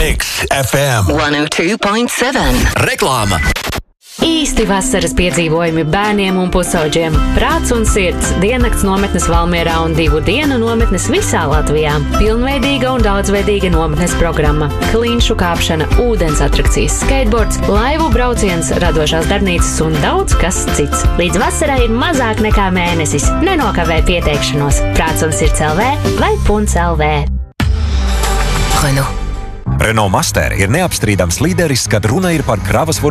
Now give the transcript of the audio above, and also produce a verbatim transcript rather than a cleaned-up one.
Mix F M one oh two point seven. Reklāma. Īsti vasaras piedzīvojumi bērniem un pusauģiem. Prāts un sirds diennakts nometnes Valmierā un divu dienu nometnes visā Latvijā. Pilnveidīga un daudzveidīga nometnes programma. Klinšu kāpšana, ūdens atrakcijas, skateboards, laivu brauciens, radošās darbnīcas un daudz kas cits. Līdz vasarai ir mazāk nekā mēnesis. Nenokavē pieteikšanos. Prāts un sirds L V vai punts L V. Renault. Renault Master ir neapstrīdams līderis, kad runa ir par kravas